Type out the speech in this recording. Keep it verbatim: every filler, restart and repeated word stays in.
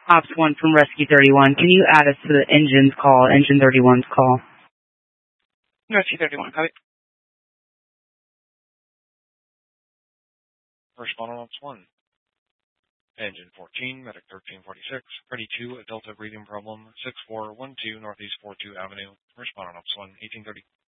Ops one from Rescue thirty-one. Can you add us to the engine's call, Engine thirty-one's call? Rescue thirty-one, copy. Respond on Ops one. Engine fourteen, Medic thirteen forty-six, ready two, a Delta breathing problem, six four one two Northeast forty-two Avenue. Respond on Ops one, eighteen thirty.